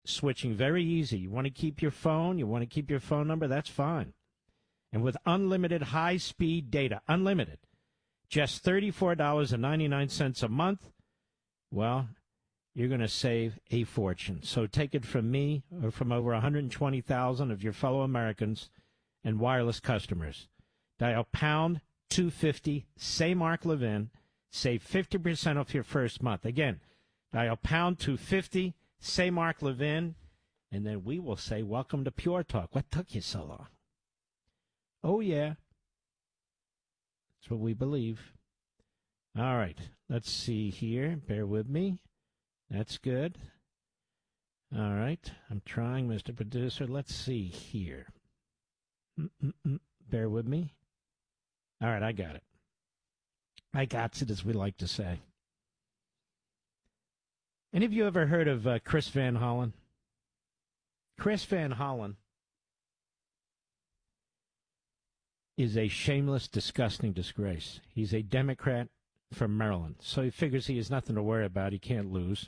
switching very easy. You want to keep your phone, you want to keep your phone number, that's fine. And with unlimited high-speed data, unlimited, just $34.99 a month, well, you're going to save a fortune. So take it from me or from over 120,000 of your fellow Americans and wireless customers. Dial pound 250, say Mark Levin, save 50% off your first month. Again, dial pound 250, say Mark Levin, and then we will say, welcome to Pure Talk. What took you so long? Oh, yeah. That's what we believe. All right. Let's see here. Bear with me. That's good. All right. I'm trying, Mr. Producer. Let's see here. Bear with me. All right. I got it. I got it, as we like to say. Any of you ever heard of Chris Van Hollen? Chris Van Hollen is a shameless, disgusting disgrace. He's a Democrat from Maryland, so he figures he has nothing to worry about. He can't lose.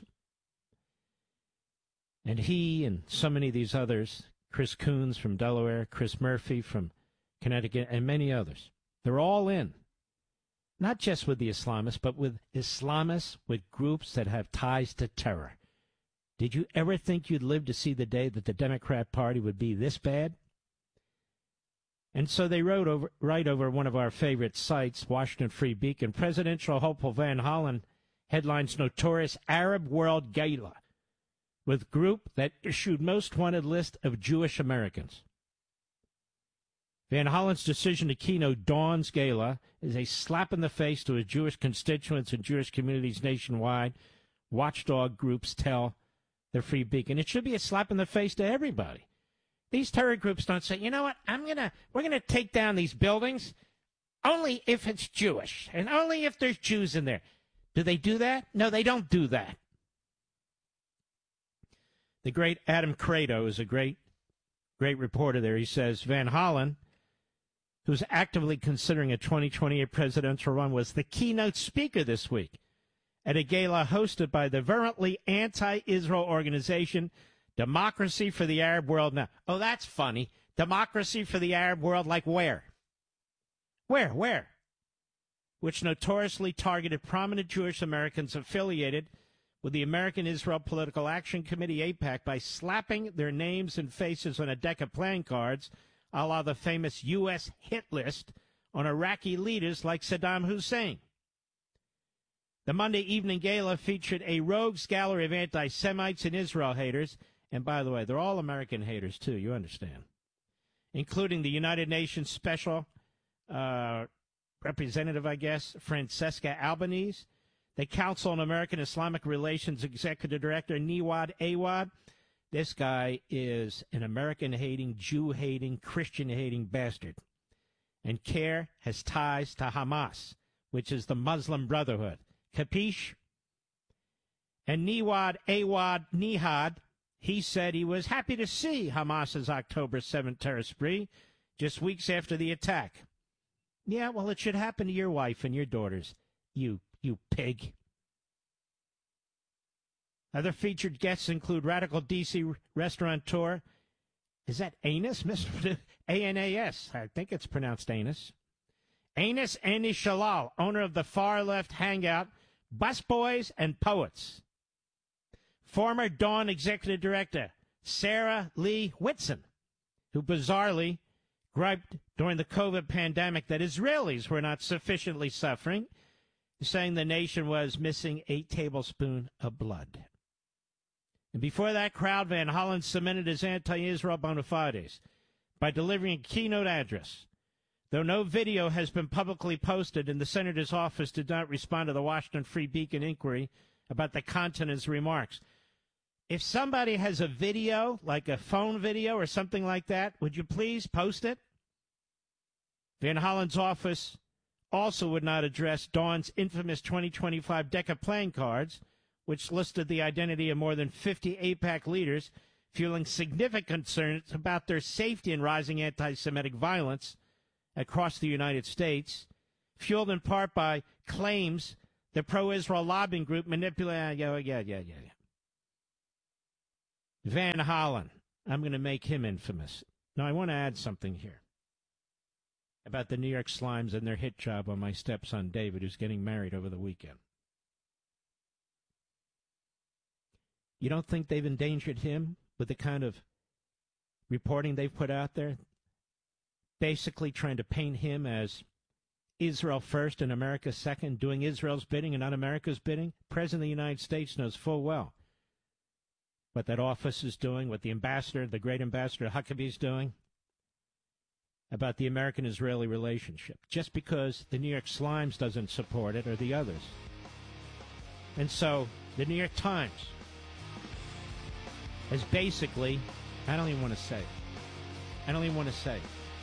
And he and so many of these others, Chris Coons from Delaware, Chris Murphy from Connecticut, and many others, they're all in. Not just with the Islamists, but with Islamists, with groups that have ties to terror. Did you ever think you'd live to see the day that the Democrat Party would be this bad? And so they write over one of our favorite sites, Washington Free Beacon, presidential hopeful Van Hollen headlines notorious Arab World Gala with group that issued most wanted list of Jewish Americans. Van Hollen's decision to keynote Dawn's Gala is a slap in the face to his Jewish constituents and Jewish communities nationwide, watchdog groups tell the Free Beacon. It should be a slap in the face to everybody. These terror groups don't say, you know what, we're gonna take down these buildings only if it's Jewish and only if there's Jews in there. Do they do that? No, they don't do that. The great Adam Credo is a great reporter there. He says Van Hollen, who's actively considering a 2028 presidential run, was the keynote speaker this week at a gala hosted by the virulently anti-Israel organization Democracy for the Arab World Now. Oh, that's funny. Democracy for the Arab World, like where? Where? Which notoriously targeted prominent Jewish Americans affiliated with the American Israel Political Action Committee, AIPAC, by slapping their names and faces on a deck of playing cards, a la the famous U.S. hit list on Iraqi leaders like Saddam Hussein. The Monday evening gala featured a rogues gallery of anti-Semites and Israel haters. And by the way, they're all American haters, too, you understand, including the United Nations Special Representative, I guess, Francesca Albanese, the Council on American Islamic Relations Executive Director, Niwad Awad. This guy is an American-hating, Jew-hating, Christian-hating bastard. And CARE has ties to Hamas, which is the Muslim Brotherhood. Capiche? And Niwad Awad Nihad, he said he was happy to see Hamas's October 7th terror spree just weeks after the attack. Yeah, well, it should happen to your wife and your daughters, you pig. Other featured guests include radical D.C. restaurateur, is that Anas? Mr. A-N-A-S. I think it's pronounced Anas. Anas Ani Shalal, owner of the far-left hangout, Busboys and Poets. Former Dawn executive director Sarah Lee Whitson, who bizarrely griped during the COVID pandemic that Israelis were not sufficiently suffering, saying the nation was missing 8 tablespoons of blood. And before that crowd, Van Hollen cemented his anti-Israel bona fides by delivering a keynote address. Though no video has been publicly posted and the senator's office did not respond to the Washington Free Beacon inquiry about the content of his remarks. If somebody has a video, like a phone video or something like that, would you please post it? Van Hollen's office also would not address Dawn's infamous 2025 deck of playing cards, which listed the identity of more than 50 AIPAC leaders, fueling significant concerns about their safety in rising anti-Semitic violence across the United States, fueled in part by claims the pro-Israel lobbying group manipulated. Yeah. Van Hollen. I'm going to make him infamous. Now, I want to add something here about the New York Slimes and their hit job on my stepson David, who's getting married over the weekend. You don't think they've endangered him with the kind of reporting they've put out there? Basically trying to paint him as Israel first and America second, doing Israel's bidding and not America's bidding. The President of the United States knows full well what that office is doing, what the ambassador, the great ambassador Huckabee is doing about the American-Israeli relationship, just because the New York Slimes doesn't support it or the others. And so the New York Times has basically, I don't even want to say it.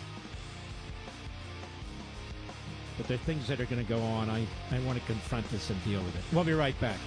But there are things that are going to go on. I want to confront this and deal with it. We'll be right back.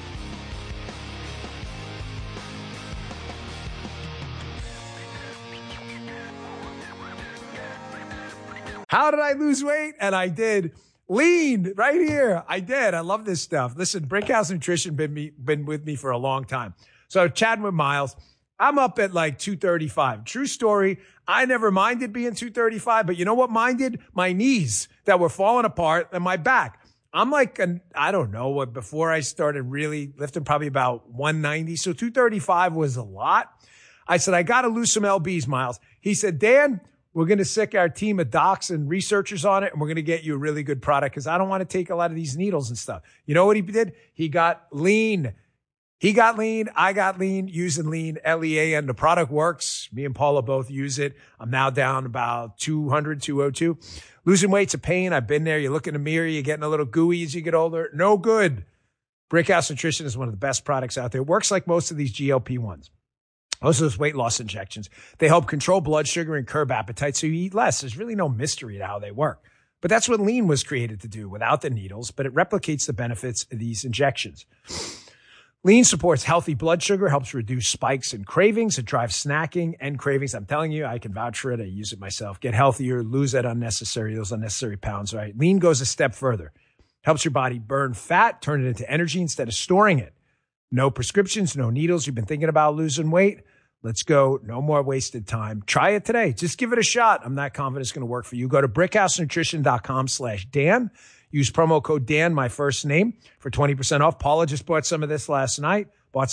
How did I lose weight? And I did. Lean right here. I did. I love this stuff. Listen, Brickhouse Nutrition been with me for a long time. So chatting with Miles, I'm up at like 235. True story. I never minded being 235, but you know what minded? My knees that were falling apart and my back. I'm like, I don't know what, before I started really lifting, probably about 190. So 235 was a lot. I said, I got to lose some LBs, Miles. He said, Dan, we're going to sick our team of docs and researchers on it, and we're going to get you a really good product because I don't want to take a lot of these needles and stuff. You know what he did? He got lean. He got lean. I got lean, using lean, Lean. The product works. Me and Paula both use it. I'm now down about 200, 202. Losing weight's a pain. I've been there. You look in the mirror, you're getting a little gooey as you get older. No good. Brickhouse Nutrition is one of the best products out there. It works like most of these GLP-1s. Most of those weight loss injections, they help control blood sugar and curb appetite so you eat less. There's really no mystery to how they work. But that's what lean was created to do without the needles, but it replicates the benefits of these injections. Lean supports healthy blood sugar, helps reduce spikes and cravings. It drives snacking and cravings. I'm telling you, I can vouch for it. I use it myself. Get healthier, lose those unnecessary pounds, right? Lean goes a step further. Helps your body burn fat, turn it into energy instead of storing it. No prescriptions, no needles. You've been thinking about losing weight? Let's go. No more wasted time. Try it today. Just give it a shot. I'm not confident it's going to work for you. Go to brickhousenutrition.com/Dan. Use promo code Dan, my first name, for 20% off. Paula just bought some of this last night.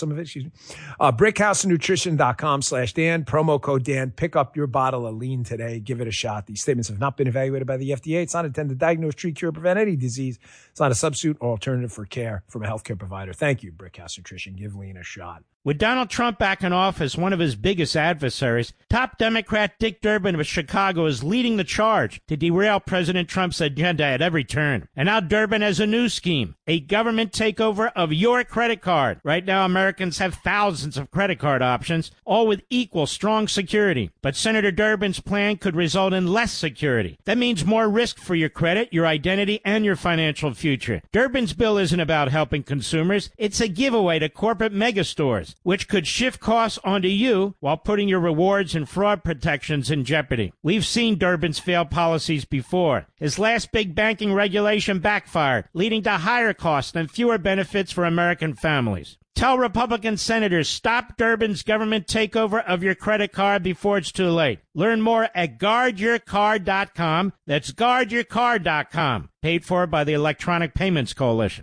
brickhousenutrition.com/Dan. Promo code Dan. Pick up your bottle of lean today. Give it a shot. These statements have not been evaluated by the FDA. It's not intended to diagnose, treat, cure, prevent any disease. It's not a substitute or alternative for care from a healthcare provider. Thank you, Brickhouse Nutrition. Give lean a shot. With Donald Trump back in office, one of his biggest adversaries, top Democrat Dick Durbin of Chicago is leading the charge to derail President Trump's agenda at every turn. And now Durbin has a new scheme, a government takeover of your credit card. Right now, Americans have thousands of credit card options, all with equal strong security. But Senator Durbin's plan could result in less security. That means more risk for your credit, your identity, and your financial future. Durbin's bill isn't about helping consumers. It's a giveaway to corporate megastores, which could shift costs onto you while putting your rewards and fraud protections in jeopardy. We've seen Durbin's failed policies before. His last big banking regulation backfired, leading to higher costs and fewer benefits for American families. Tell Republican senators, stop Durbin's government takeover of your credit card before it's too late. Learn more at guardyourcard.com. That's guardyourcard.com. Paid for by the Electronic Payments Coalition.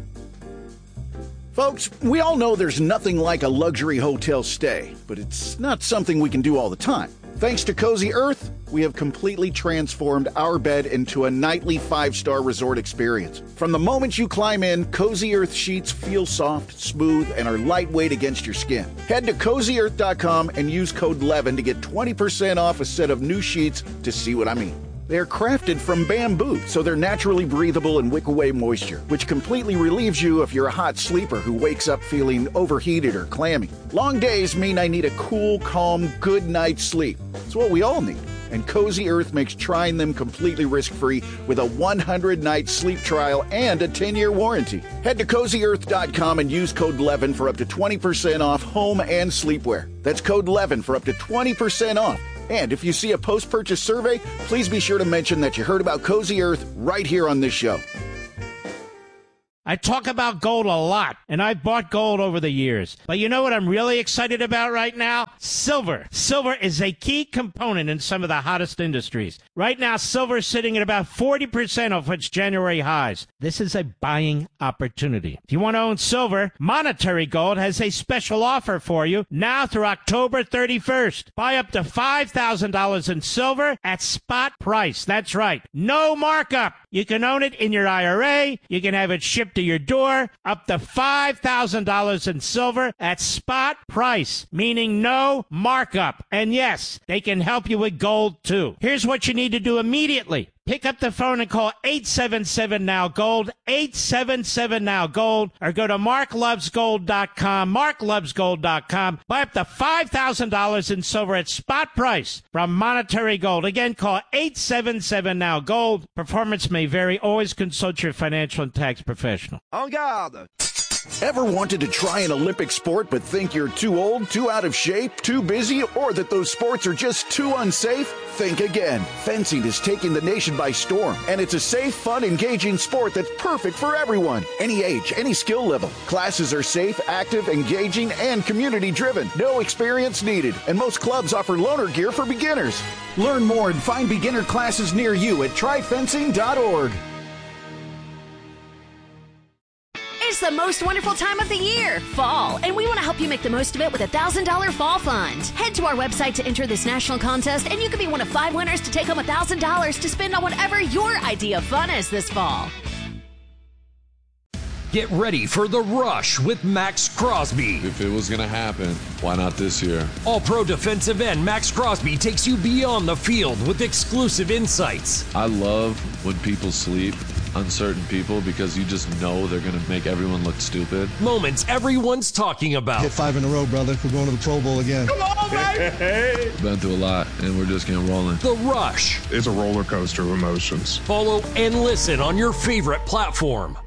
Folks, we all know there's nothing like a luxury hotel stay, but it's not something we can do all the time. Thanks to Cozy Earth, we have completely transformed our bed into a nightly 5-star resort experience. From the moment you climb in, Cozy Earth sheets feel soft, smooth, and are lightweight against your skin. Head to CozyEarth.com and use code LEVIN to get 20% off a set of new sheets to see what I mean. They're crafted from bamboo, so they're naturally breathable and wick away moisture, which completely relieves you if you're a hot sleeper who wakes up feeling overheated or clammy. Long days mean I need a cool, calm, good night's sleep. It's what we all need. And Cozy Earth makes trying them completely risk-free with a 100-night sleep trial and a 10-year warranty. Head to CozyEarth.com and use code LEVIN for up to 20% off home and sleepwear. That's code LEVIN for up to 20% off. And if you see a post-purchase survey, please be sure to mention that you heard about Cozy Earth right here on this show. I talk about gold a lot, and I've bought gold over the years. But you know what I'm really excited about right now? Silver. Silver is a key component in some of the hottest industries. Right now, silver is sitting at about 40% of its January highs. This is a buying opportunity. If you want to own silver, Monetary Gold has a special offer for you now through October 31st. Buy up to $5,000 in silver at spot price. That's right. No markup. You can own it in your IRA. You can have it shipped to your door. Up to $5,000 in silver at spot price, meaning no markup. And yes, they can help you with gold too. Here's what you need to do immediately. Pick up the phone and call 877-NOW-GOLD, 877-NOW-GOLD, or go to marklovesgold.com, marklovesgold.com. Buy up to $5,000 in silver at spot price from Monetary Gold. Again, call 877-NOW-GOLD. Performance may vary. Always consult your financial and tax professional. En garde! Ever wanted to try an Olympic sport but think you're too old, too out of shape, too busy, or that those sports are just too unsafe? Think again. Fencing is taking the nation by storm, and it's a safe, fun, engaging sport that's perfect for everyone. Any age, any skill level. Classes are safe, active, engaging, and community-driven. No experience needed, and most clubs offer loaner gear for beginners. Learn more and find beginner classes near you at tryfencing.org. It's the most wonderful time of the year, fall, and we want to help you make the most of it with a $1,000 fall fund. Head to our website to enter this national contest, and you could be one of 5 winners to take home $1,000 to spend on whatever your idea of fun is this fall. Get ready for The Rush with Max Crosby. If it was going to happen, why not this year? All-pro defensive end Max Crosby takes you beyond the field with exclusive insights. I love when people sleep, uncertain people, because you just know they're going to make everyone look stupid. Moments everyone's talking about. Hit 5 in a row, brother. We're going to the Pro Bowl again. Come on, baby! Been through a lot, and we're just getting rolling. The Rush. It's a roller coaster of emotions. Follow and listen on your favorite platform.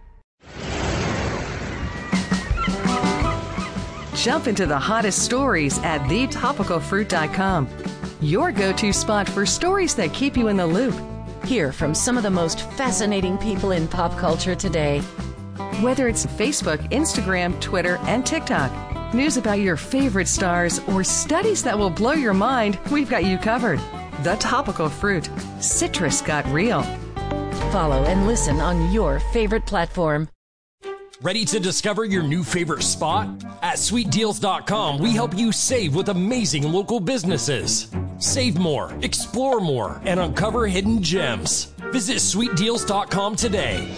Jump into the hottest stories at thetopicalfruit.com. Your go-to spot for stories that keep you in the loop. Hear from some of the most fascinating people in pop culture today. Whether it's Facebook, Instagram, Twitter, and TikTok, news about your favorite stars, or studies that will blow your mind, we've got you covered. The Topical Fruit. Citrus got real. Follow and listen on your favorite platform. Ready to discover your new favorite spot? At sweetdeals.com, we help you save with amazing local businesses. Save more, explore more, and uncover hidden gems. Visit sweetdeals.com today.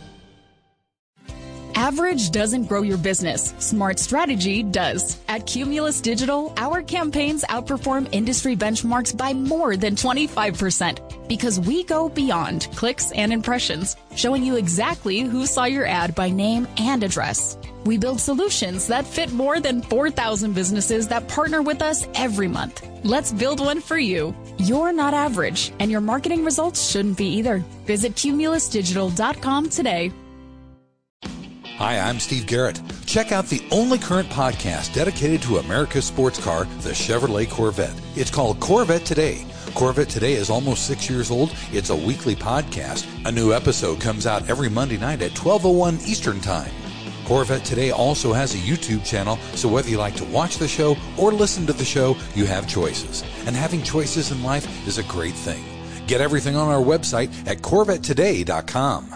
Average doesn't grow your business. Smart strategy does. At Cumulus Digital, our campaigns outperform industry benchmarks by more than 25% because we go beyond clicks and impressions, showing you exactly who saw your ad by name and address. We build solutions that fit more than 4,000 businesses that partner with us every month. Let's build one for you. You're not average, and your marketing results shouldn't be either. Visit cumulusdigital.com today. Hi, I'm Steve Garrett. Check out the only current podcast dedicated to America's sports car, the Chevrolet Corvette. It's called Corvette Today. Corvette Today is almost 6 years old. It's a weekly podcast. A new episode comes out every Monday night at 12:01 Eastern Time. Corvette Today also has a YouTube channel, so whether you like to watch the show or listen to the show, you have choices. And having choices in life is a great thing. Get everything on our website at CorvetteToday.com.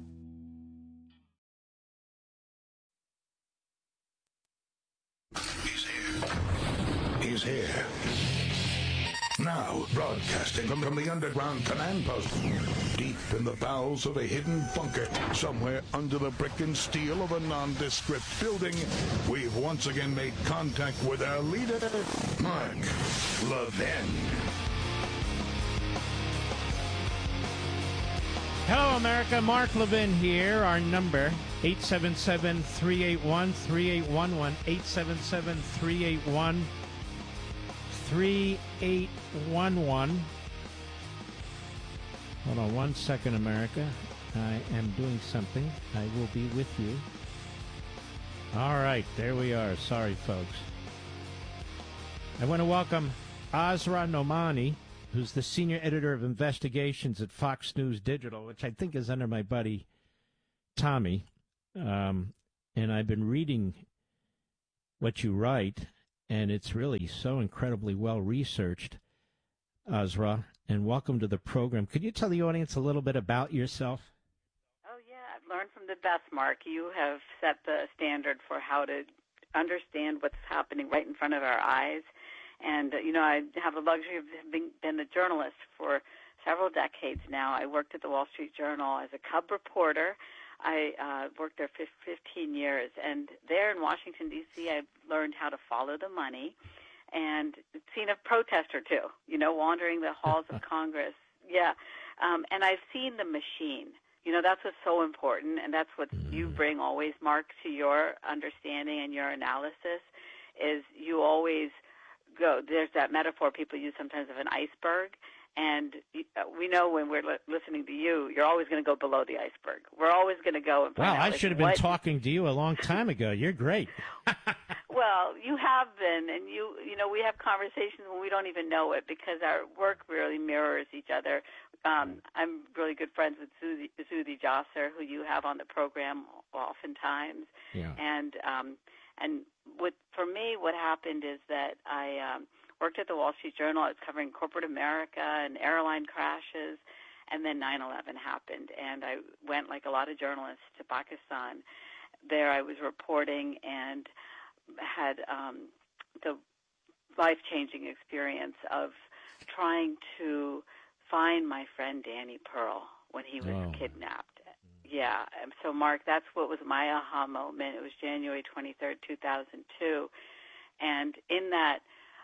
He's here. Now, broadcasting from the underground command post, deep in the bowels of a hidden bunker, somewhere under the brick and steel of a nondescript building, we've once again made contact with our leader, Mark Levin. Hello, America. Mark Levin here. Our number, 877-381-3811, 877-381-3811. Hold on 1 second, America. I am doing something. I will be with you. All right, there we are. Sorry, folks. I want to welcome Azra Nomani, who's the senior editor of investigations at Fox News Digital, which I think is under my buddy Tommy, and I've been reading what you write, and it's really so incredibly well researched, Azra. And welcome to the program. Could you tell the audience a little bit about yourself? Oh, yeah. I've learned from the best, Mark. You have set the standard for how to understand what's happening right in front of our eyes. And, I have the luxury of been a journalist for several decades now. I worked at the Wall Street Journal as a cub reporter. I worked there for 15 years. And there in Washington, D.C., I've learned how to follow the money and seen a protest or two, wandering the halls of Congress. Yeah. And I've seen the machine. That's what's so important, and that's what you bring always, Mark, to your understanding and your analysis, is you always go, there's that metaphor people use sometimes of an iceberg, and we know when we're listening to you, you're always going to go below the iceberg. We're always going to go and find out. Wow, I should have been talking to you a long time ago. You're great. Well, you have been, and we have conversations when we don't even know it because our work really mirrors each other. I'm really good friends with Zuhdi Jasser, who you have on the program oftentimes. Yeah. And for me, what happened is that I worked at the Wall Street Journal. I was covering corporate America and airline crashes, and then 9/11 happened, and I went, like a lot of journalists, to Pakistan. There I was reporting and had the life-changing experience of trying to find my friend Danny Pearl when he was kidnapped. Yeah. So, Mark, that's what was my aha moment. It was January 23rd, 2002. And in that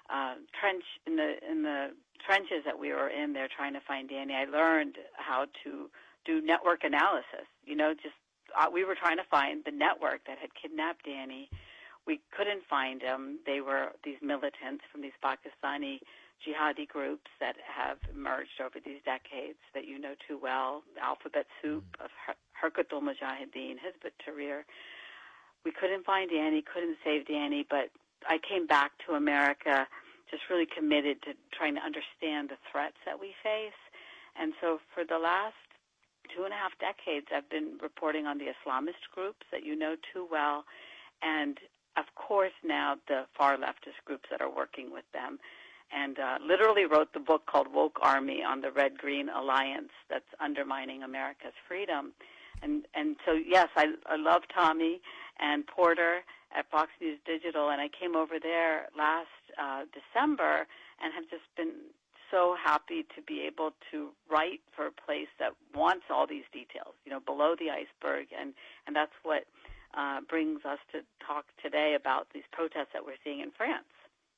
in the trenches that we were in there trying to find Danny, I learned how to do network analysis. We were trying to find the network that had kidnapped Danny. We couldn't find them. They were these militants from these Pakistani jihadi groups that have emerged over these decades that you know too well, the alphabet soup of Harkatul Mujahideen, Hizb ut-Tahrir. We couldn't find Danny, couldn't save Danny, but I came back to America just really committed to trying to understand the threats that we face. And so for the last 2.5 decades, I've been reporting on the Islamist groups that you know too well, and of course now the far leftist groups that are working with them. And literally wrote the book called Woke Army on the Red-Green Alliance that's undermining America's freedom. And so, yes, I love Tommy and Porter at Fox News Digital, and I came over there last December and have just been so happy to be able to write for a place that wants all these details, below the iceberg, and that's what brings us to talk today about these protests that we're seeing in France.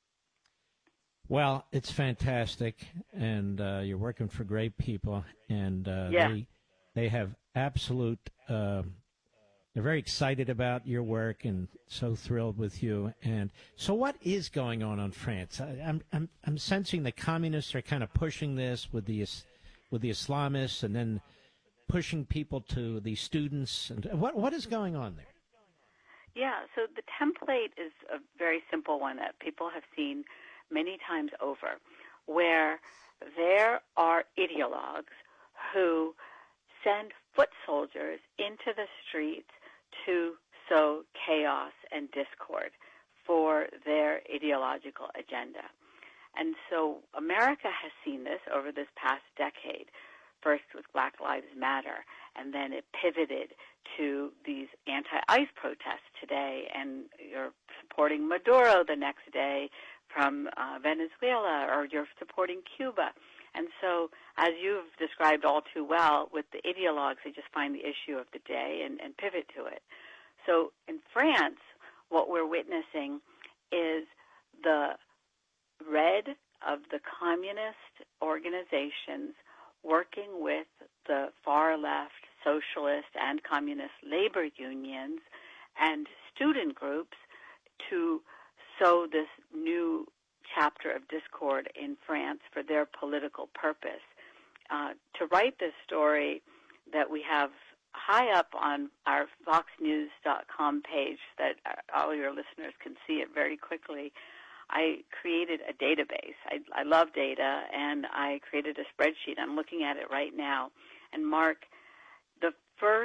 Well, it's fantastic, and you're working for great people, and they have absolute. They're very excited about your work and so thrilled with you. And so, what is going on in France? I'm sensing the communists are kind of pushing this with the Islamists, and then pushing people to the students. And what is going on there? Yeah, so the template is a very simple one that people have seen many times over, where there are ideologues who send foot soldiers into the streets to sow chaos and discord for their ideological agenda. And so America has seen this over this past decade, first with Black Lives Matter, and then it pivoted to these anti-ICE protests today, and you're supporting Maduro the next day from Venezuela, or you're supporting Cuba. And so, as you've described all too well, with the ideologues, they just find the issue of the day and pivot to it. So in France, what we're witnessing is the red of the communist organizations working with the far left socialist and communist labor unions and student groups to sow this new chapter of discord in France for their political purpose. To write this story that we have high up on our foxnews.com page that all your listeners can see it very quickly, I created a database. I love data, and I created a spreadsheet. I'm looking at it right now. And Mark, the first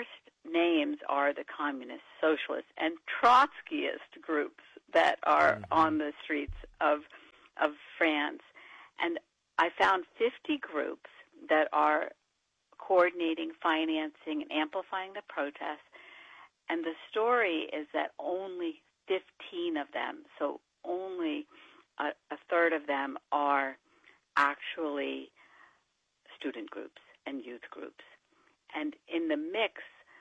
names are the communist, socialist, and Trotskyist groups that are on the streets of France. And I found 50 groups that are coordinating, financing, and amplifying the protests. And the story is that only 15 of them, so only a third of them, are actually student groups and youth groups. And in the mix,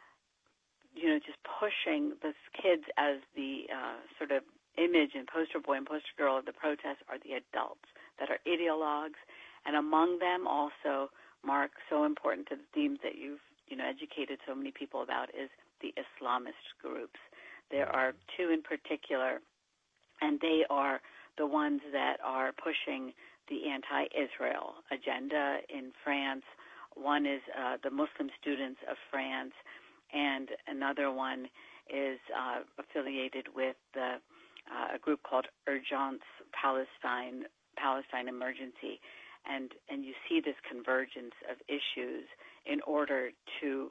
just pushing the kids as the sort of image and poster boy and poster girl of the protest are the adults that are ideologues. And among them also, Mark, so important to the themes that you've educated so many people about, is the Islamist groups. There are two in particular, and they are the ones that are pushing the anti-Israel agenda in France. One is the Muslim Students of France, and another one is affiliated with a group called Urgence Palestine Emergency. And you see this convergence of issues in order to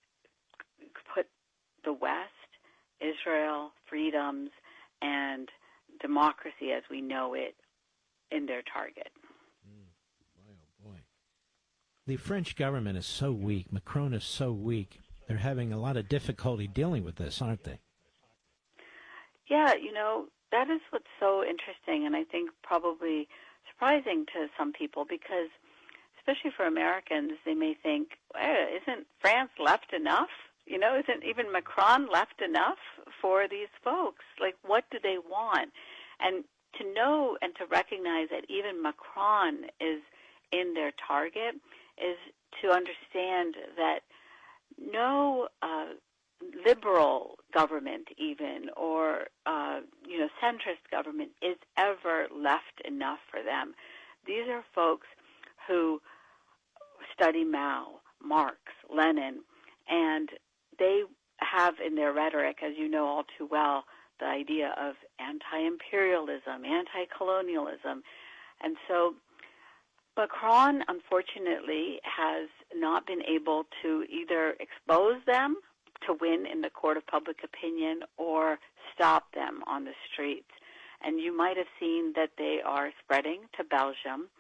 put the West, Israel, freedoms, and democracy as we know it in their target. Boy, oh boy. The French government is so weak. Macron is so weak. They're having a lot of difficulty dealing with this, aren't they? Yeah, that is what's so interesting, and I think probably surprising to some people, because especially for Americans, they may think, isn't France left enough? Isn't even Macron left enough for these folks? Like, what do they want? And to know and to recognize that even Macron is in their target is to understand that no liberal government even, or centrist government, is ever left enough for them. These are folks who study Mao, Marx, Lenin, and they have in their rhetoric, as you know all too well, the idea of anti-imperialism, anti-colonialism. And so Macron, unfortunately, has not been able to either expose them to win in the court of public opinion or stop them on the streets. And you might have seen that they are spreading to Belgium.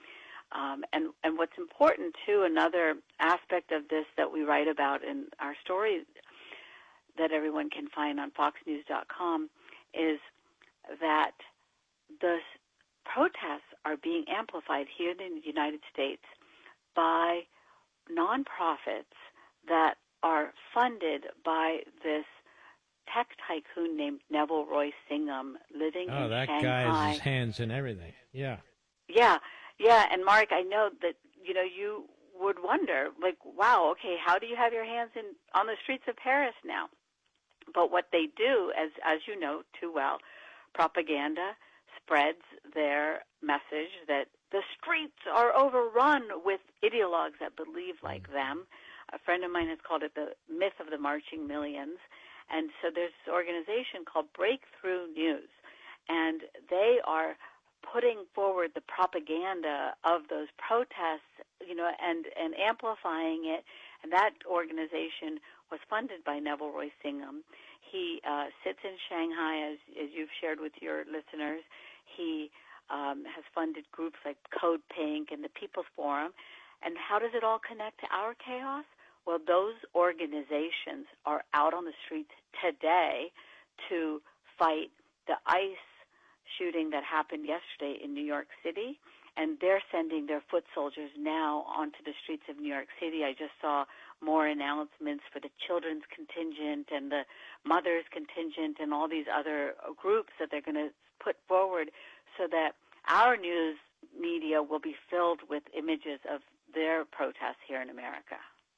And what's important, too, another aspect of this that we write about in our story that everyone can find on foxnews.com, is that the protests are being amplified here in the United States by nonprofits that are funded by this tech tycoon named Neville Roy Singham, living in Shanghai. Oh, that guy has his hands in everything. Yeah. Yeah, and Mark, I know that, you would wonder, like, wow, okay, how do you have your hands on the streets of Paris now? But what they do, as you know too well, propaganda spreads their message that the streets are overrun with ideologues that believe like them. A friend of mine has called it the myth of the marching millions. And so there's this organization called Breakthrough News, and they are putting forward the propaganda of those protests, and amplifying it. And that organization was funded by Neville Roy Singham. He sits in Shanghai, as you've shared with your listeners. He has funded groups like Code Pink and the People's Forum. And how does it all connect to our chaos? Well, those organizations are out on the streets today to fight the ICE shooting that happened yesterday in New York City, and they're sending their foot soldiers now onto the streets of New York City. I just saw more announcements for the children's contingent and the mothers contingent and all these other groups that they're going to put forward so that our news media will be filled with images of their protests here in America.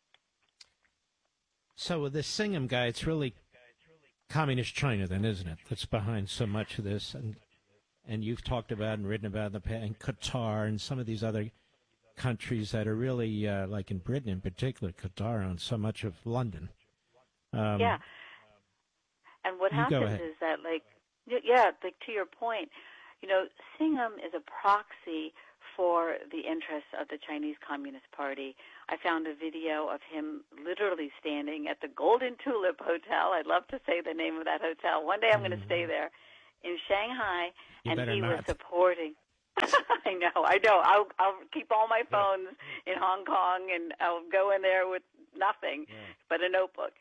So with this Singham guy, it's really communist China then, isn't it? That's behind so much of this. And you've talked about and written about in the past, and Qatar and some of these other countries that are really, like in Britain in particular, Qatar owns so much of London. Yeah. And what happens is that, like to your point, Singham is a proxy for the interests of the Chinese Communist Party. I found a video of him literally standing at the Golden Tulip Hotel. I'd love to say the name of that hotel. One day I'm going to stay there in Shanghai, and he was supporting. I know. I'll keep all my phones in Hong Kong, and I'll go in there with nothing but a notebook.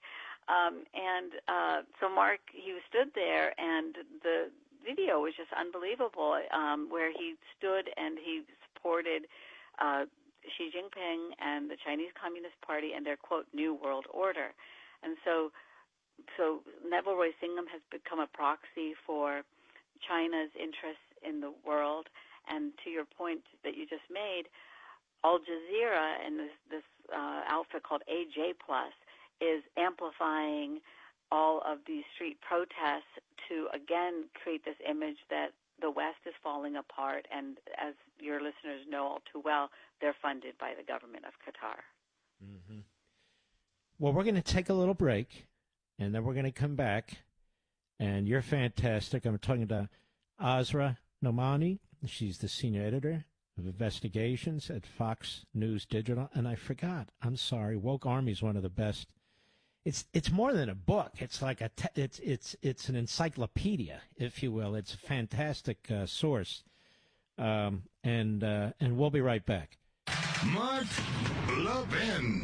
So Mark, he stood there, and the video was just unbelievable, where he stood and he supported Xi Jinping and the Chinese Communist Party and their, quote, New World Order. And so Neville Roy Singham has become a proxy for China's interests in the world. And to your point that you just made, Al Jazeera and this outfit called AJ Plus is amplifying all of these street protests to, again, create this image that the West is falling apart. And as your listeners know all too well, they're funded by the government of Qatar. Mm-hmm. Well, we're going to take a little break, and then we're going to come back. And you're fantastic. I'm talking to Asra Nomani. She's the senior editor of investigations at Fox News Digital. And I forgot. I'm sorry. Woke Army is one of the best. It's more than a book. It's like it's an encyclopedia, if you will. It's a fantastic source. And we'll be right back. Mark Levin.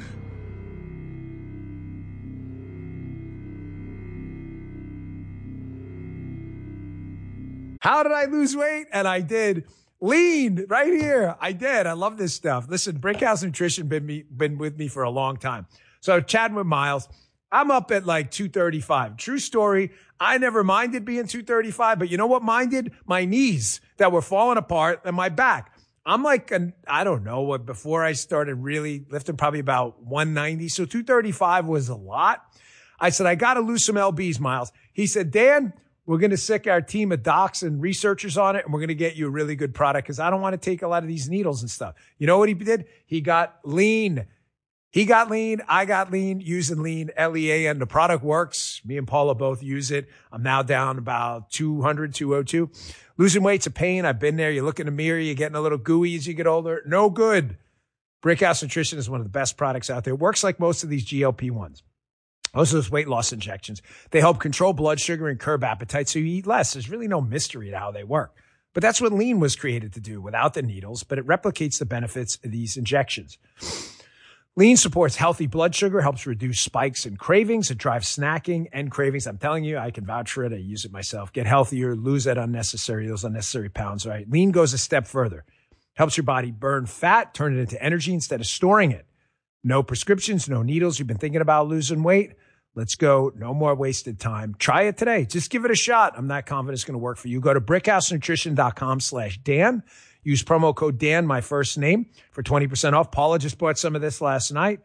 How did I lose weight? And I did. Lean right here. I did. I love this stuff. Listen, Brickhouse Nutrition been with me for a long time. So chatting with Miles, I'm up at like 235. True story. I never minded being 235, but you know what minded? My knees that were falling apart and my back. I'm like, I don't know, before I started really lifting, probably about 190. So 235 was a lot. I said, I got to lose some LBs, Miles. He said, Dan, we're going to sick our team of docs and researchers on it, and we're going to get you a really good product because I don't want to take a lot of these needles and stuff. You know what he did? He got lean. He got lean. I got lean, using lean, LEAN. The product works. Me and Paula both use it. I'm now down about 200, 202. Losing weight's a pain. I've been there. You look in the mirror, you're getting a little gooey as you get older. No good. Brickhouse Nutrition is one of the best products out there. It works like most of these GLP-1s. Most of those weight loss injections. They help control blood sugar and curb appetite so you eat less. There's really no mystery to how they work. But that's what lean was created to do without the needles, but it replicates the benefits of these injections. Lean supports healthy blood sugar, helps reduce spikes and cravings. It drives snacking and cravings. I'm telling you, I can vouch for it. I use it myself. Get healthier, lose those unnecessary pounds, right? Lean goes a step further. Helps your body burn fat, turn it into energy instead of storing it. No prescriptions, no needles. You've been thinking about losing weight? Let's go. No more wasted time. Try it today. Just give it a shot. I'm not confident it's going to work for you. Go to brickhousenutrition.com/Dan. Use promo code Dan, my first name, for 20% off. Paula just bought some of this last night.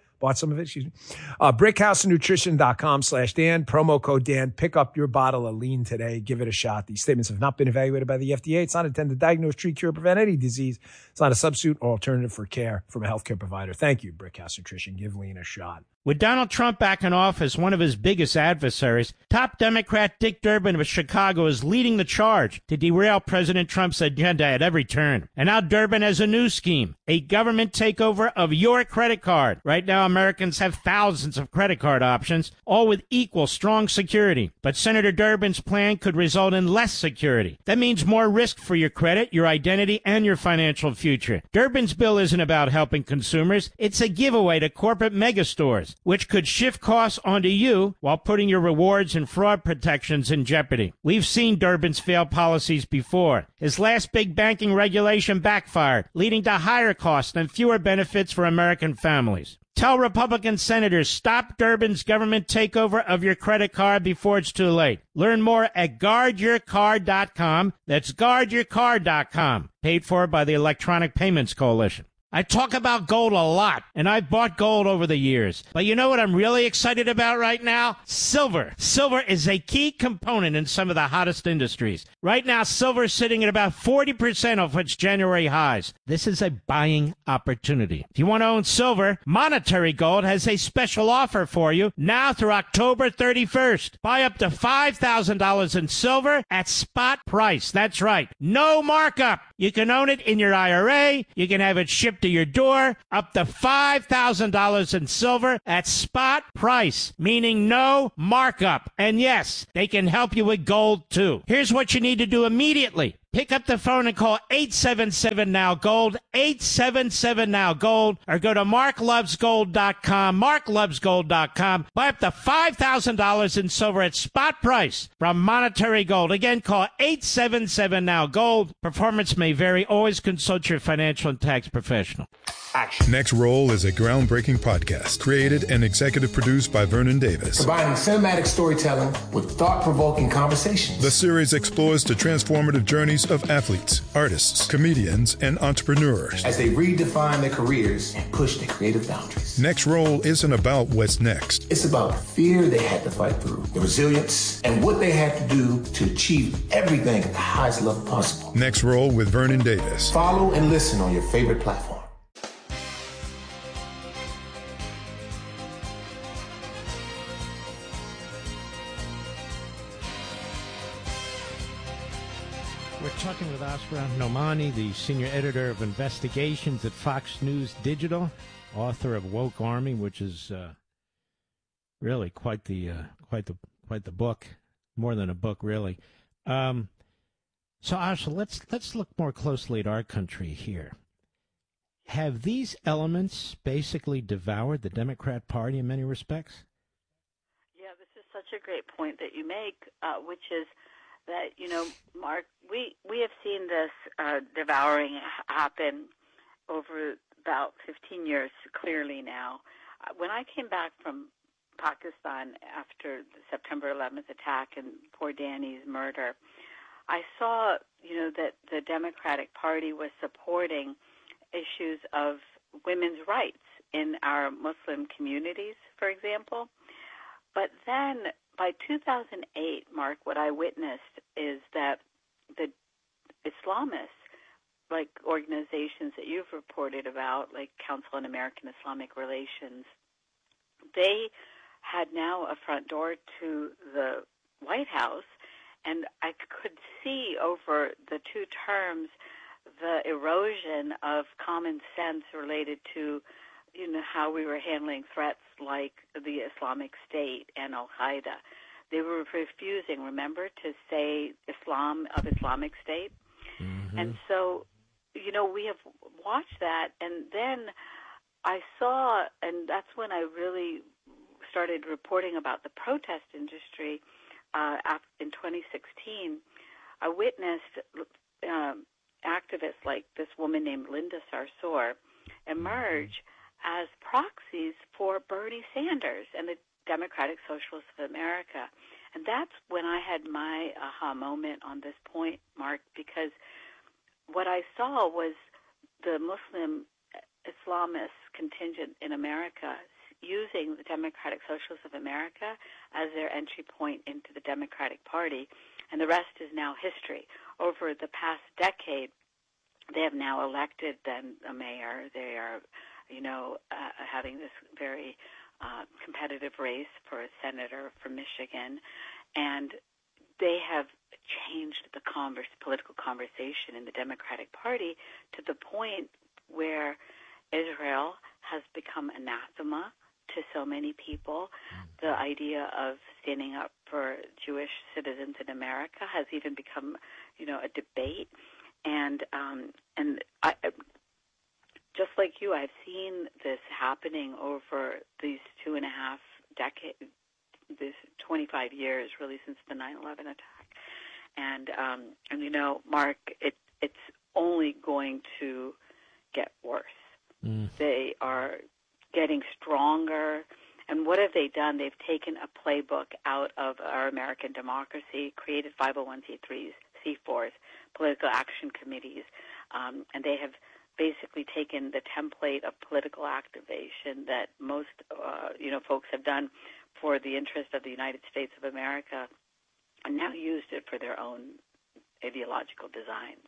Brickhousenutrition.com/Dan. Promo code Dan. Pick up your bottle of lean today. Give it a shot. These statements have not been evaluated by the FDA. It's not intended to diagnose, treat, cure, or prevent any disease. It's not a substitute or alternative for care from a healthcare provider. Thank you, Brickhouse Nutrition. Give lean a shot. With Donald Trump back in office, one of his biggest adversaries, top Democrat Dick Durbin of Chicago is leading the charge to derail President Trump's agenda at every turn. And now Durbin has a new scheme, a government takeover of your credit card. Right now, Americans have thousands of credit card options, all with equal strong security. But Senator Durbin's plan could result in less security. That means more risk for your credit, your identity, and your financial future. Durbin's bill isn't about helping consumers. It's a giveaway to corporate megastores, which could shift costs onto you while putting your rewards and fraud protections in jeopardy. We've seen Durbin's failed policies before. His last big banking regulation backfired, leading to higher costs and fewer benefits for American families. Tell Republican senators, stop Durbin's government takeover of your credit card before it's too late. Learn more at guardyourcard.com. That's guardyourcard.com. Paid for by the Electronic Payments Coalition. I talk about gold a lot, and I've bought gold over the years. But you know what I'm really excited about right now? Silver. Silver is a key component in some of the hottest industries. Right now, silver is sitting at about 40% of its January highs. This is a buying opportunity. If you want to own silver, Monetary Gold has a special offer for you now through October 31st. Buy up to $5,000 in silver at spot price. That's right. No markup. You can own it in your IRA. You can have it shipped to your door. Up to $5,000 in silver at spot price, meaning no markup. And yes, they can help you with gold too. Here's what you need to do immediately. Pick up the phone and call 877-NOW-GOLD, 877-NOW-GOLD, or go to marklovesgold.com, marklovesgold.com. Buy up to $5,000 in silver at spot price from Monetary Gold. Again, call 877-NOW-GOLD. Performance may vary. Always consult your financial and tax professional. Action. Next Roll is a groundbreaking podcast created and executive produced by Vernon Davis. Combining cinematic storytelling with thought-provoking conversations. The series explores the transformative journeys of athletes, artists, comedians, and entrepreneurs as they redefine their careers and push their creative boundaries. Next Roll isn't about what's next. It's about the fear they had to fight through, the resilience, and what they had to do to achieve everything at the highest level possible. Next Roll with Vernon Davis. Follow and listen on your favorite platform. We're talking with Asra Nomani, the senior editor of investigations at Fox News Digital, author of Woke Army, which is really quite the book, more than a book, really. So Asra, let's look more closely at our country here. Have these elements basically devoured the Democrat Party in many respects? Yeah, this is such a great point that you make, which is that, Mark, we have seen this devouring happen over about 15 years clearly now. When I came back from Pakistan after the September 11th attack and poor Danny's murder, I saw, that the Democratic Party was supporting issues of women's rights in our Muslim communities, for example. But then by 2008, Mark, what I witnessed is that the Islamists, like organizations that you've reported about, like Council on American Islamic Relations, they had now a front door to the White House, and I could see over the two terms the erosion of common sense related to how we were handling threats like the Islamic State and Al-Qaeda. They were refusing, remember, to say Islam of Islamic State. Mm-hmm. And so, we have watched that. And then I saw, and that's when I really started reporting about the protest industry in 2016. I witnessed activists like this woman named Linda Sarsour emerge as proxies for Bernie Sanders and the Democratic Socialists of America. And that's when I had my aha moment on this point, Mark, because what I saw was the Muslim Islamist contingent in America using the Democratic Socialists of America as their entry point into the Democratic Party, and the rest is now history. Over the past decade, they have now elected then a mayor. They are having this very competitive race for a senator from Michigan, and they have changed the political conversation in the Democratic Party to the point where Israel has become anathema to so many people. The idea of standing up for Jewish citizens in America has even become, a debate. And I, just like you, I've seen this happening over these 2.5 decades, this 25 years, really, since the 9/11 attack. And Mark, it's only going to get worse. They are getting stronger. And what have they done? They've taken a playbook out of our American democracy, created 501c3s, C4s, political action committees, and they have basically taken the template of political activation that most, folks have done for the interest of the United States of America, and now used it for their own ideological designs.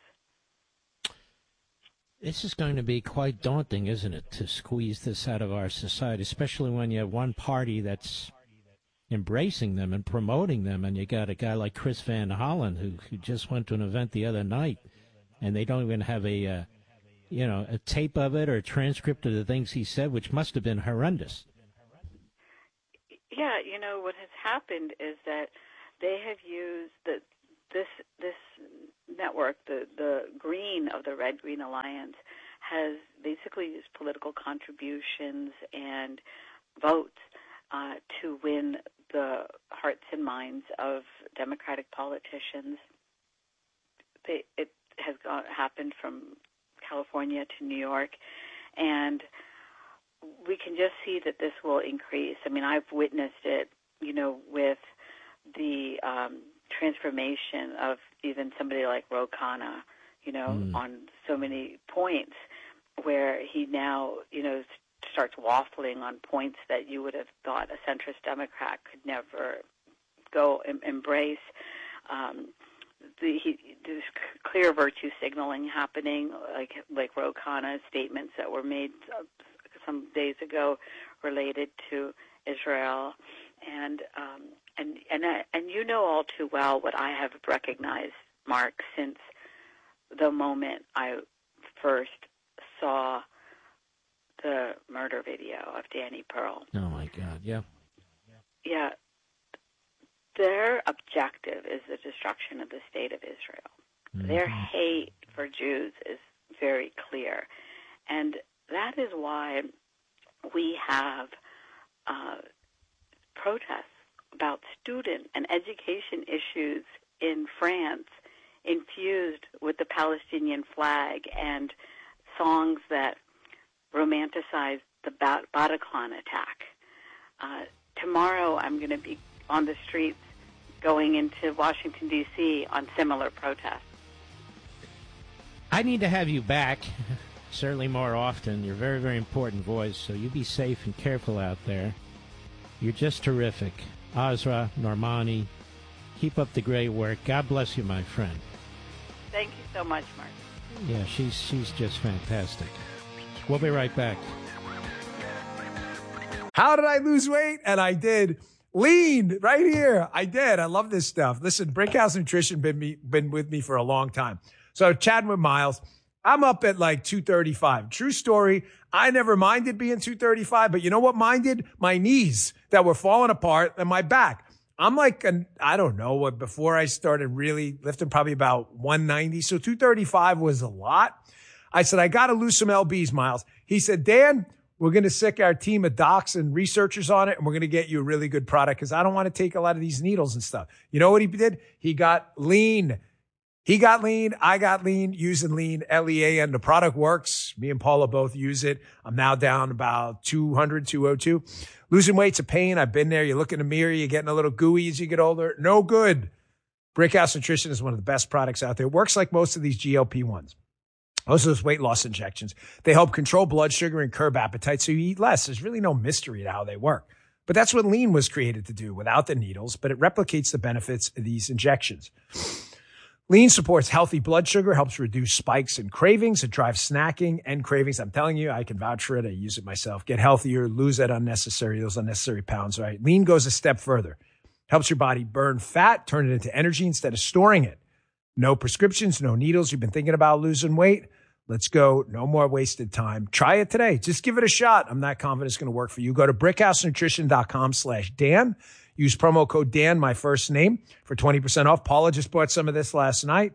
This is going to be quite daunting, isn't it, to squeeze this out of our society, especially when you have one party that's embracing them and promoting them, and you got a guy like Chris Van Hollen who just went to an event the other night, and they don't even have a tape of it or a transcript of the things he said, which must have been horrendous. Yeah, what has happened is that they have used this network, the Green of the Red Green Alliance, has basically used political contributions and votes to win the hearts and minds of Democratic politicians. It has happened from California to New York, and we can just see that this will increase. I mean, I've witnessed it, with the transformation of even somebody like Ro Khanna, on so many points, where he now, starts waffling on points that you would have thought a centrist Democrat could never go embrace. There's clear virtue signaling happening, like Ro Khanna's statements that were made some days ago related to Israel, and you know all too well what I have recognized, Mark, since the moment I first saw the murder video of Danny Pearl. Oh my God! Yeah. Yeah. Their objective is the destruction of the state of Israel. Mm-hmm. Their hate for Jews is very clear. And that is why we have protests about student and education issues in France infused with the Palestinian flag and songs that romanticize the Bataclan attack. Tomorrow I'm going to be on the streets going into Washington, D.C. on similar protests. I need to have you back, certainly more often. You're a very, very important voice, so you be safe and careful out there. You're just terrific. Azra, Normani, keep up the great work. God bless you, my friend. Thank you so much, Mark. Yeah, she's just fantastic. We'll be right back. How did I lose weight? And I did. Lean right here. I did. I love this stuff. Listen, Brickhouse Nutrition been with me for a long time. So chatting with Miles, I'm up at like 235. True story. I never minded being 235, but you know what minded? My knees that were falling apart and my back. I'm like, I don't know what, before I started really lifting, probably about 190. So 235 was a lot. I said, I got to lose some lbs, Miles. He said, Dan, we're going to sick our team of docs and researchers on it, and we're going to get you a really good product because I don't want to take a lot of these needles and stuff. You know what he did? He got lean. He got lean. I got lean, using lean, L-E-A-N. The product works. Me and Paula both use it. I'm now down about 200, 202. Losing weight's a pain. I've been there. You look in the mirror, you're getting a little gooey as you get older. No good. Brickhouse Nutrition is one of the best products out there. It works like most of these GLP-1s. Most of those weight loss injections. They help control blood sugar and curb appetite so you eat less. There's really no mystery to how they work. But that's what lean was created to do without the needles, but it replicates the benefits of these injections. Lean supports healthy blood sugar, helps reduce spikes and cravings. It drives snacking and cravings. I'm telling you, I can vouch for it. I use it myself. Get healthier, lose those unnecessary pounds, right? Lean goes a step further. Helps your body burn fat, turn it into energy instead of storing it. No prescriptions, no needles. You've been thinking about losing weight? Let's go. No more wasted time. Try it today. Just give it a shot. I'm not confident it's going to work for you. Go to brickhousenutrition.com/Dan. Use promo code Dan, my first name, for 20% off. Paula just bought some of this last night.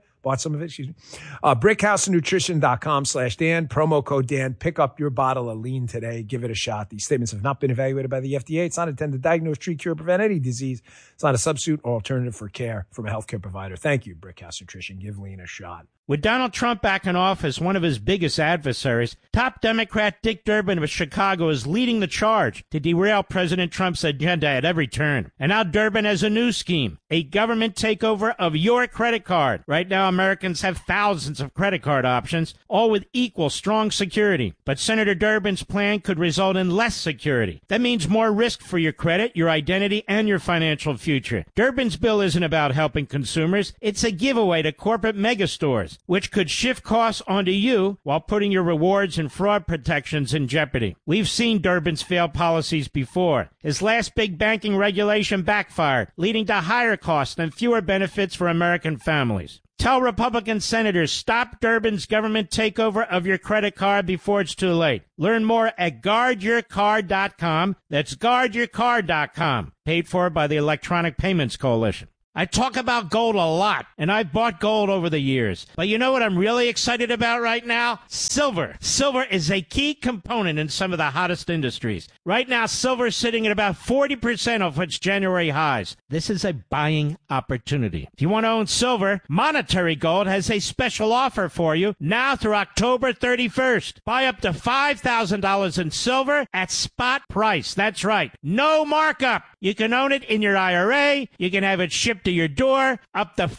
Brickhousenutrition.com/Dan. Promo code Dan. Pick up your bottle of lean today. Give it a shot. These statements have not been evaluated by the FDA. It's not intended to diagnose, treat, cure, prevent any disease. It's not a substitute or alternative for care from a healthcare provider. Thank you, Brickhouse Nutrition. Give lean a shot. With Donald Trump back in office, one of his biggest adversaries, top Democrat Dick Durbin of Chicago is leading the charge to derail President Trump's agenda at every turn. And now Durbin has a new scheme, a government takeover of your credit card. Right now, Americans have thousands of credit card options, all with equal strong security. But Senator Durbin's plan could result in less security. That means more risk for your credit, your identity, and your financial future. Durbin's bill isn't about helping consumers. It's a giveaway to corporate megastores, which could shift costs onto you while putting your rewards and fraud protections in jeopardy. We've seen Durbin's failed policies before. His last big banking regulation backfired, leading to higher costs and fewer benefits for American families. Tell Republican senators, stop Durbin's government takeover of your credit card before it's too late. Learn more at guardyourcard.com. That's guardyourcard.com. Paid for by the Electronic Payments Coalition. I talk about gold a lot, and I've bought gold over the years. But you know what I'm really excited about right now? Silver. Silver is a key component in some of the hottest industries. Right now, silver is sitting at about 40% of its January highs. This is a buying opportunity. If you want to own silver, Monetary Gold has a special offer for you now through October 31st. Buy up to $5,000 in silver at spot price. That's right. No markup. You can own it in your IRA. You can have it shipped to your door, up to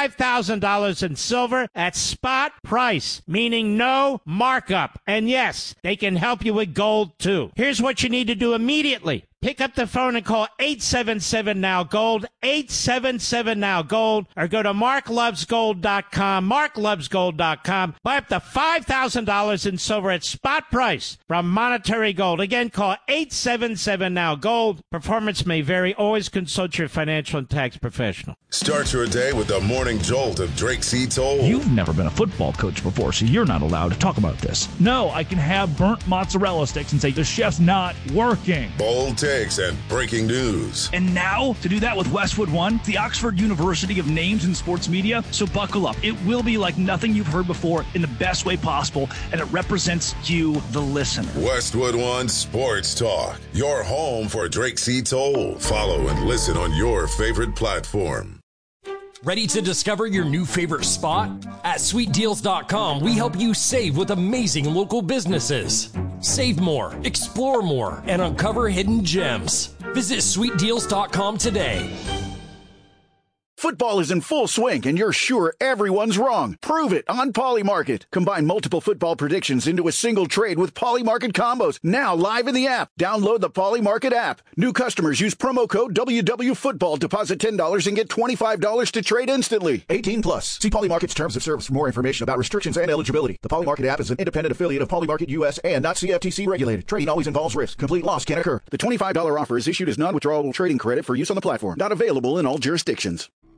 $5,000 in silver at spot price, meaning no markup. And yes, they can help you with gold too. Here's what you need to do immediately. Pick up the phone and call 877-NOW-GOLD, 877-NOW-GOLD, or go to marklovesgold.com, marklovesgold.com. Buy up to $5,000 in silver at spot price from Monetary Gold. Again, call 877-NOW-GOLD. Performance may vary. Always consult your financial and tax professional. Start your day with the morning jolt of Drake C. Toll. You've never been a football coach before, so you're not allowed to talk about this. No, I can have burnt mozzarella sticks and say the chef's not working. Bold takes and breaking news. And now, to do that with Westwood One, the Oxford University of names in sports media. So buckle up. It will be like nothing you've heard before in the best way possible, and it represents you, the listener. Westwood One Sports Talk, your home for Drake C. Toll. Follow and listen on your favorite platform. Ready to discover your new favorite spot? At SweetDeals.com, we help you save with amazing local businesses. Save more, explore more, and uncover hidden gems. Visit SweetDeals.com today. Football is in full swing, and you're sure everyone's wrong. Prove it on Polymarket. Combine multiple football predictions into a single trade with Polymarket combos. Now live in the app. Download the Polymarket app. New customers use promo code WWFootball. Deposit $10 and get $25 to trade instantly. 18 plus. See Polymarket's terms of service for more information about restrictions and eligibility. The Polymarket app is an independent affiliate of Polymarket US and not CFTC regulated. Trading always involves risk. Complete loss can occur. The $25 offer is issued as non-withdrawable trading credit for use on the platform. Not available in all jurisdictions.